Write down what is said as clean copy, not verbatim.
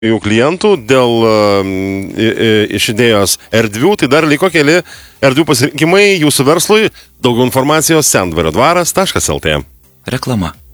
jų klientų dėl iš idėjos erdvių, tai dar liko keli erdvių pasirinkimai jūsų verslui. Daugiau informacijos sendvario dvaras.lt. Reklama.